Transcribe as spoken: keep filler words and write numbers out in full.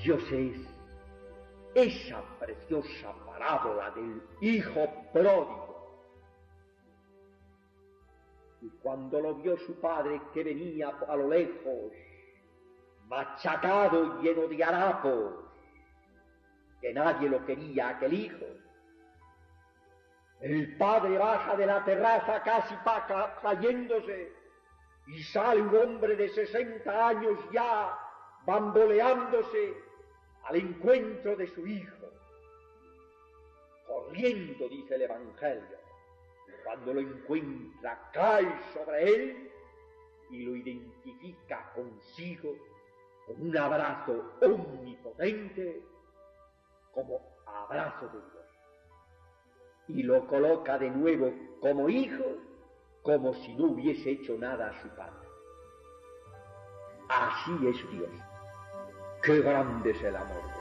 Dios es esa preciosa parábola del hijo pródigo. Y cuando lo vio su padre que venía a lo lejos, machacado y lleno de harapos, que nadie lo quería aquel hijo, el padre baja de la terraza casi pa cayéndose y sale un hombre de sesenta años ya bamboleándose al encuentro de su hijo. Corriendo, dice el Evangelio, cuando lo encuentra cae sobre él y lo identifica consigo con un abrazo omnipotente como abrazo de Dios. Y lo coloca de nuevo como hijo, como si no hubiese hecho nada a su padre. Así es Dios. ¡Qué grande es el amor!